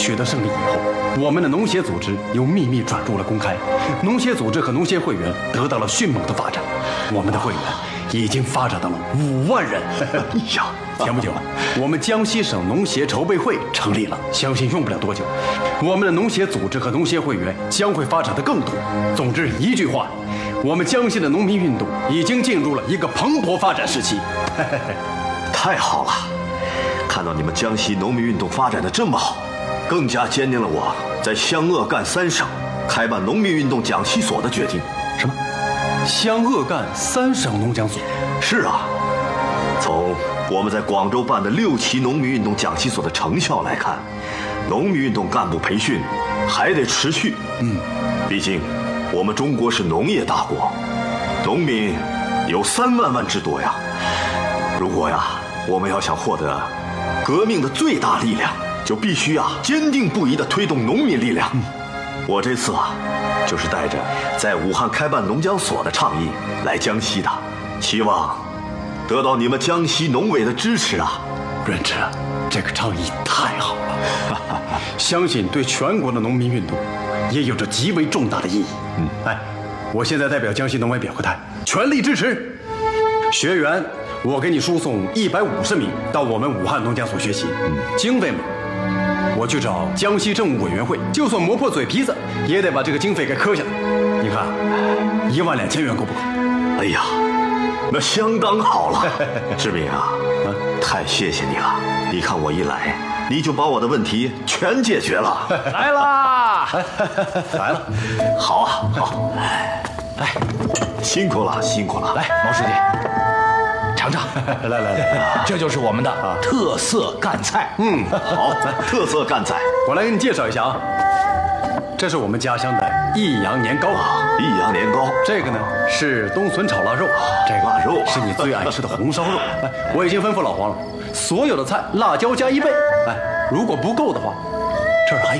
取得胜利以后，我们的农协组织又秘密转入了公开，农协组织和农协会员得到了迅猛的发展，我们的会员已经发展到了5万人。 哎呀， 前不久，我们江西省农协筹备会成立了，相信用不了多久，我们的农协组织和农协会员将会发展得更多。总之一句话，我们江西的农民运动已经进入了一个蓬勃发展时期。 太好了！看到你们江西农民运动发展得这么好，更加坚定了我在湘鄂赣3省开办农民运动讲习所的决定。 什么？湘鄂赣3省农讲所？ 是啊，从我们在广州办的6期农民运动讲习所的成效来看，农民运动干部培训还得持续。毕竟我们中国是农业大国，农民有3万万之多呀。如果我们要想获得革命的最大力量，就必须坚定不移地推动农民力量。我这次就是带着在武汉开办农讲所的倡议来江西的，希望得到你们江西农委的支持啊。 润之，这个倡议太好了，相信对全国的农民运动也有着极为重大的意义。我现在代表江西农委表个态，全力支持。学员，我给你输送150名到我们武汉农讲所学习，经费嘛，我去找江西政务委员会，就算磨破嘴皮子，也得把这个经费给磕下来。你看，12000元够不够？ 哎呀，那相当好了，志明啊，太谢谢你了！你看我一来，你就把我的问题全解决了。 来啦， 来了， 好啊，好， 来， 辛苦了，辛苦了。 来，毛书记。尝尝， 来， 这就是我们的特色赣菜。 好，特色赣菜， 我来给你介绍一下啊。这是我们家乡的益阳年糕， 益阳年糕。 这个呢是冬笋炒腊肉，这个腊肉是你最爱吃的红烧肉。我已经吩咐老黄了，所有的菜辣椒加1倍。如果不够的话，这儿还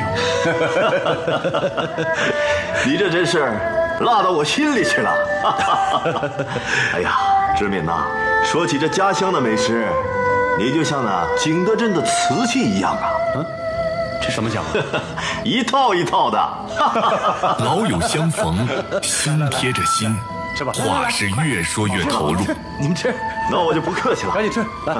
有。 你这真是辣到我心里去了。哎呀，志敏呐，说起这家乡的美食，你就像那景德镇的瓷器一样啊。 这什么讲？ 一套一套的。 老友相逢，心贴着心， 吃吧， 话是越说越投入。 你们吃， 那我就不客气了， 赶紧吃，来。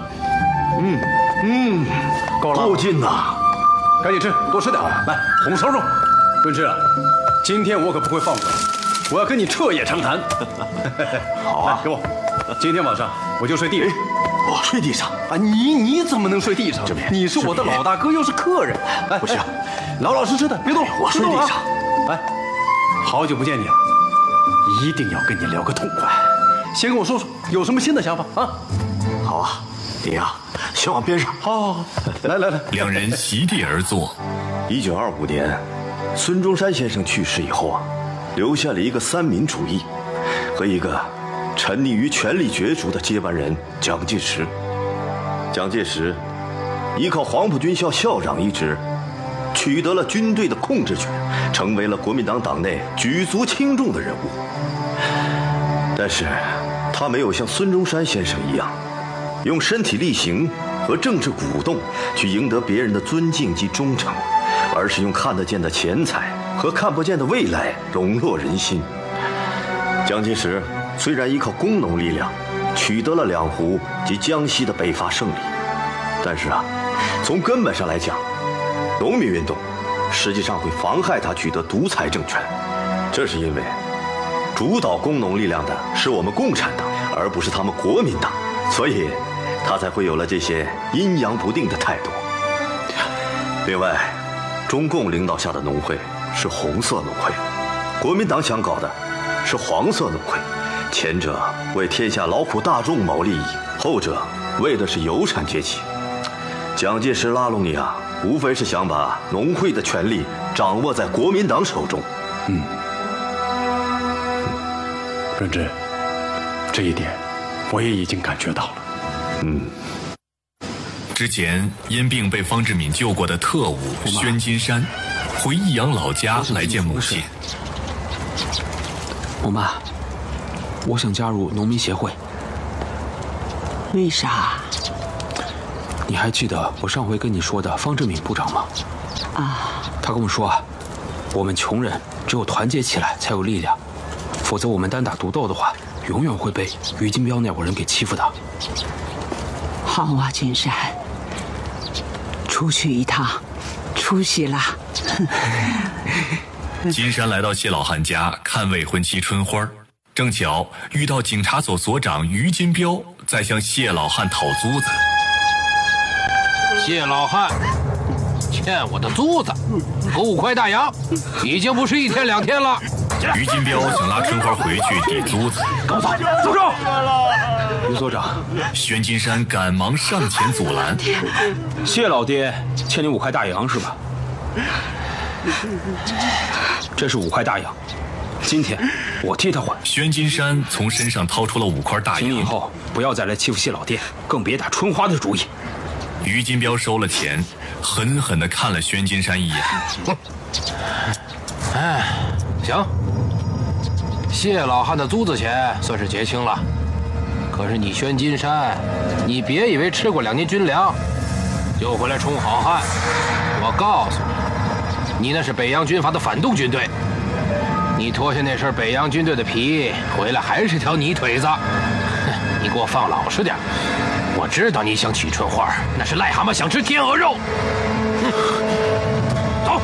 够了， 够劲呐！ 赶紧吃，多吃点。来，红烧肉，润之啊，今天我可不会放过你，我要跟你彻夜长谈。 好啊， 给我，今天晚上我就睡地上。 我睡地上啊？你怎么能睡地上？你是我的老大哥，又是客人。 不行， 老老实实的，别动。 我睡地上。 好久不见你了，一定要跟你聊个痛快。先跟我说说有什么新的想法啊？ 好啊，你呀，先往边上。 好，来。 两人席地而坐。 1925年，孙中山先生去世以后啊，留下了一个三民主义和一个沉溺于权力角逐的接班人蒋介石。蒋介石依靠黄埔军校校长一职，取得了军队的控制权，成为了国民党党内举足轻重的人物。但是他没有像孙中山先生一样，用身体力行和政治鼓动去赢得别人的尊敬及忠诚，而是用看得见的钱财和看不见的未来笼络人心。蒋介石虽然依靠工农力量取得了两湖及江西的北伐胜利，但是从根本上来讲，农民运动实际上会妨害他取得独裁政权。这是因为主导工农力量的是我们共产党，而不是他们国民党，所以他才会有了这些阴阳不定的态度。另外，中共领导下的农会是红色农会，国民党想搞的是黄色农会，前者为天下劳苦大众谋利益，后者为的是有产阶级。蒋介石拉拢你无非是想把农会的权力掌握在国民党手中。 润之，这一点我也已经感觉到了。 之前因病被方志敏救过的特务宣金山回益阳老家来见母亲。 我妈，我想加入农民协会。 为啥？ 你还记得我上回跟你说的方志敏部长吗？ 他跟我们说啊，我们穷人只有团结起来才有力量，否则我们单打独斗的话，永远会被于金彪那伙人给欺负的。 好啊，金山，出去一趟，出息啦！ 金山来到谢老汉家看未婚妻春花，正巧遇到警察所所长于金彪在向谢老汉讨租子。 谢老汉欠我的租子5块大洋，已经不是1天2天了。 于金彪想拉春花回去抵租子， 高嫂，住手！于所长， 宣金山赶忙上前阻拦。 谢老爹欠你5块大洋是吧？这是5块大洋，今天我替他还。 宣金山从身上掏出了5块大洋， 请你以后不要再来欺负谢老爹，更别打春花的主意。 于金彪收了钱，狠狠地看了宣金山一眼。 哎，行，谢老汉的租子钱算是结清了。可是你宣金山，你别以为吃过2年军粮就回来充好汉。我告诉你，你那是北洋军阀的反动军队，你脱下那身北洋军队的皮回来还是条泥腿子。你给我放老实点，我知道你想娶春花，那是癞蛤蟆想吃天鹅肉。走。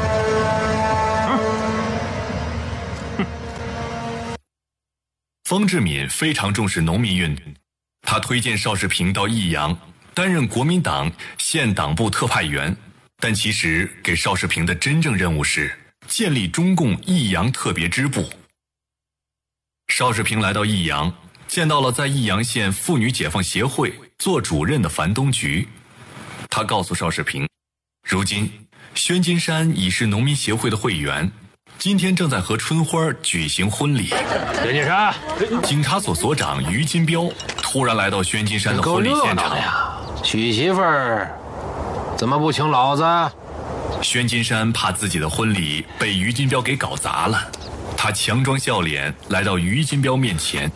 方志敏非常重视农民运动，他推荐邵世平到益阳担任国民党县党部特派员，但其实给邵世平的真正任务是建立中共益阳特别支部。邵世平来到益阳，见到了在益阳县妇女解放协会做主任的樊东菊。他告诉邵世平，如今宣金山已是农民协会的会员，今天正在和春花举行婚礼。 宣金山， 警察所所长于金彪突然来到宣金山的婚礼现场呀！娶媳妇儿怎么不请老子？ 宣金山怕自己的婚礼被于金彪给搞砸了，他强装笑脸来到于金彪面前。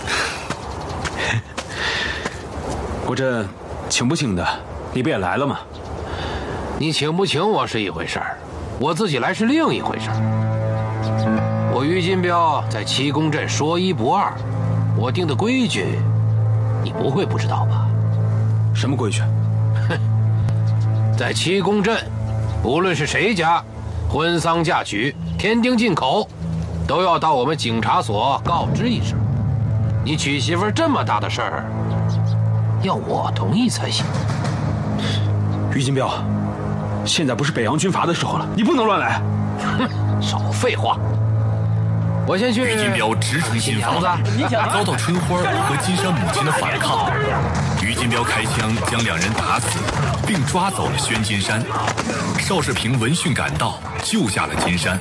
我这请不请的，你不也来了吗？ 你请不请我是一回事儿，我自己来是另一回事儿。我于金彪在七公镇说1不2，我定的规矩，你不会不知道吧？ 什么规矩？ 在七公镇，无论是谁家，婚丧嫁娶、添丁进口，都要到我们警察所告知一声。你娶媳妇这么大的事儿，要我同意才行。 于金彪，现在不是北洋军阀的时候了，你不能乱来。 哼，少废话。我先去。 于金彪直冲新房，遭到春花和金山母亲的反抗。于金彪开枪将2人打死，并抓走了宣金山。邵世平闻讯赶到，救下了金山。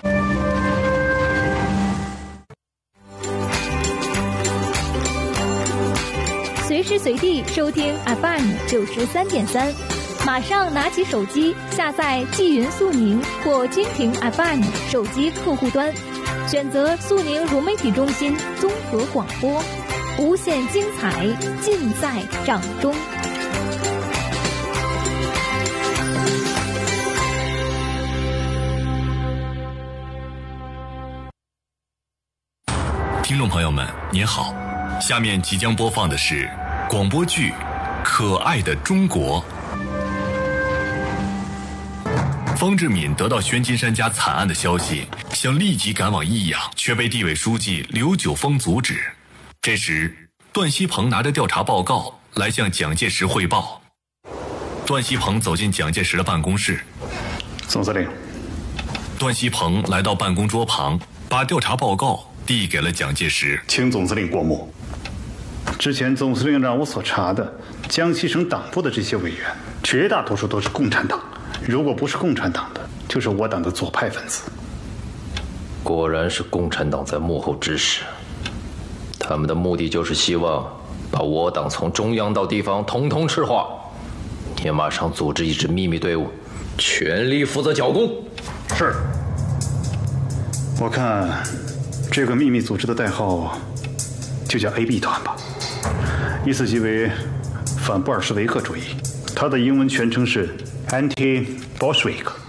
随时随地收听 FM 93.3，马上拿起手机下载纪云速宁或蜻蜓 FM 手机客户端，选择速宁融媒体中心综合广播，无限精彩尽在掌中。 听众朋友们，您好，下面即将播放的是广播剧《可爱的中国》。方志敏得到宣金山家惨案的消息，想立即赶往益阳，却被地委书记刘九峰阻止。这时，段锡鹏拿着调查报告来向蒋介石汇报。段锡鹏走进蒋介石的办公室。 总司令。 段锡鹏来到办公桌旁，把调查报告递给了蒋介石。 请总司令过目。之前总司令让我所查的江西省党部的这些委员，绝大多数都是共产党，如果不是共产党的，就是我党的左派分子。 果然是共产党在幕后指使，他们的目的就是希望把我党从中央到地方统统赤化。你马上组织一支秘密队伍，全力负责剿共。 是。我看这个秘密组织的代号就叫 AB 团吧，意思即为反布尔什维克主义，它的英文全称是 Anti-Bolshevik。